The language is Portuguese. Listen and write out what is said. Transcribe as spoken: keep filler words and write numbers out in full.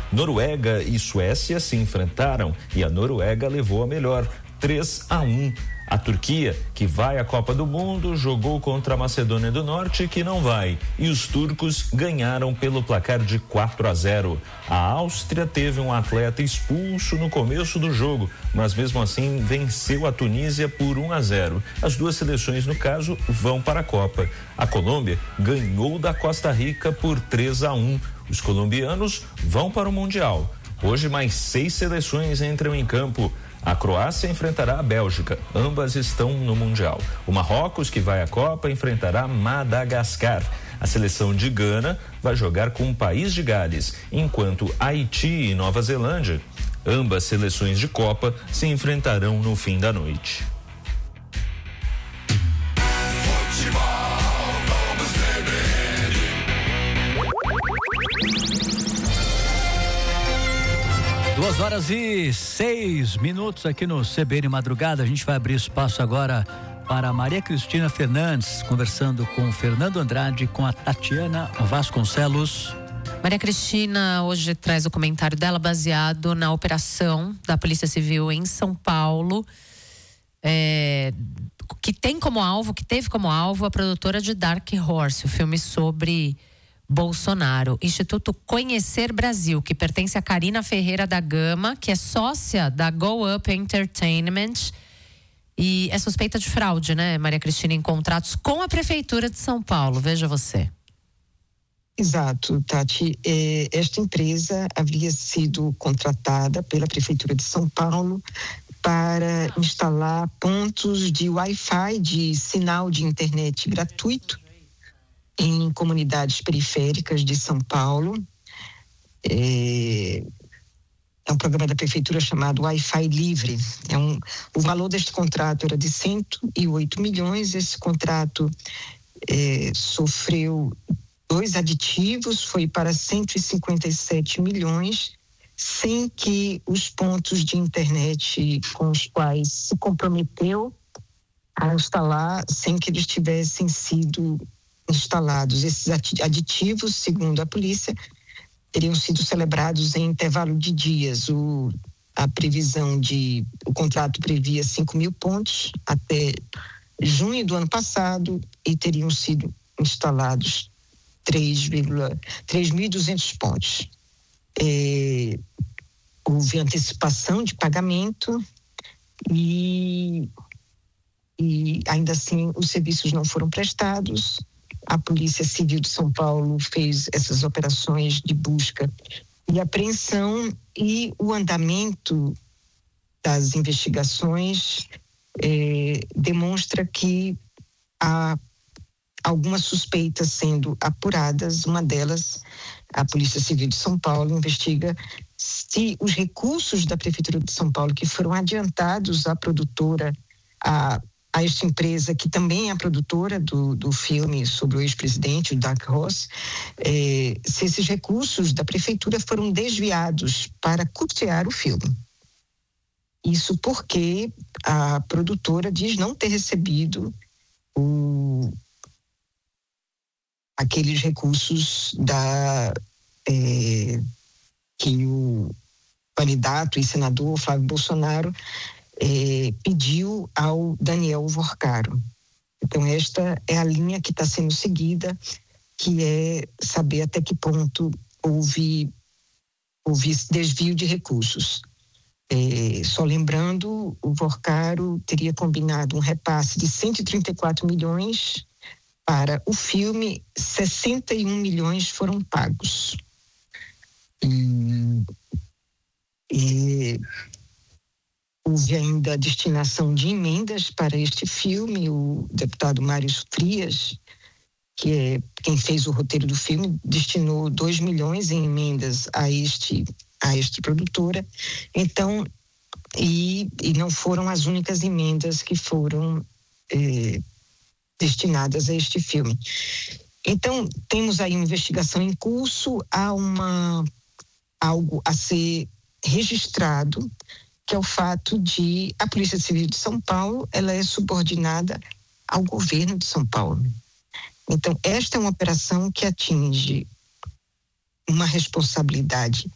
Noruega e Suécia se enfrentaram e a Noruega levou a melhor, três a um. A Turquia, que vai à Copa do Mundo, jogou contra a Macedônia do Norte, que não vai, e os turcos ganharam pelo placar de quatro a zero. A Áustria teve um atleta expulso no começo do jogo, mas mesmo assim venceu a Tunísia por um a zero. As duas seleções, no caso, vão para a Copa. A Colômbia ganhou da Costa Rica por três a um. Os colombianos vão para o Mundial. Hoje mais seis seleções entram em campo. A Croácia enfrentará a Bélgica, ambas estão no Mundial. O Marrocos, que vai à Copa, enfrentará Madagascar. A seleção de Gana vai jogar com o País de Gales, enquanto Haiti e Nova Zelândia, ambas seleções de Copa, se enfrentarão no fim da noite. Duas horas e seis minutos aqui no C B N Madrugada. A gente vai abrir espaço agora para Maria Cristina Fernandes, conversando com Fernando Andrade, com a Tatiana Vasconcelos. Maria Cristina hoje traz o comentário dela baseado na operação da Polícia Civil em São Paulo, é, que tem como alvo, que teve como alvo a produtora de Dark Horse, o filme sobre Bolsonaro. Instituto Conhecer Brasil, que pertence a Karina Ferreira da Gama, que é sócia da Go Up Entertainment e é suspeita de fraude, né, Maria Cristina, em contratos com a Prefeitura de São Paulo. Veja você. Exato, Tati. É, esta empresa havia sido contratada pela Prefeitura de São Paulo para instalar pontos de Wi-Fi, de sinal de internet gratuito, em comunidades periféricas de São Paulo. É, é um programa da prefeitura chamado Wi-Fi Livre. É um, o valor deste contrato era de cento e oito milhões. Esse contrato é, sofreu dois aditivos, foi para cento e cinquenta e sete milhões, sem que os pontos de internet com os quais se comprometeu a instalar, sem que eles tivessem sido instalados. Esses aditivos, segundo a polícia, teriam sido celebrados em intervalo de dias. O, a previsão de, o contrato previa cinco mil pontos até junho do ano passado e teriam sido instalados três mil e duzentos pontos. É, houve antecipação de pagamento e, e ainda assim os serviços não foram prestados. A Polícia Civil de São Paulo fez essas operações de busca e apreensão, e o andamento das investigações eh, demonstra que há algumas suspeitas sendo apuradas. Uma delas, a Polícia Civil de São Paulo investiga se os recursos da Prefeitura de São Paulo que foram adiantados à produtora, a a esta empresa, que também é a produtora do, do filme sobre o ex-presidente, o Dark Horse, eh, se esses recursos da prefeitura foram desviados para custear o filme. Isso porque a produtora diz não ter recebido o, aqueles recursos da, eh, que o candidato e senador Flávio Bolsonaro Eh, pediu ao Daniel Vorcaro. Então esta é a linha que está sendo seguida, que é saber até que ponto houve, houve esse desvio de recursos. Eh, só lembrando, o Vorcaro teria combinado um repasse de cento e trinta e quatro milhões para o filme, sessenta e um milhões foram pagos. E, e houve ainda a destinação de emendas para este filme. O deputado Mário Frias, que é quem fez o roteiro do filme, destinou dois milhões em emendas a este a esta produtora. Então, e, e não foram as únicas emendas que foram eh, destinadas a este filme. Então, temos aí uma investigação em curso, há uma, algo a ser registrado, que é o fato de a Polícia Civil de São Paulo, ela é subordinada ao governo de São Paulo. Então, esta é uma operação que atinge uma responsabilidade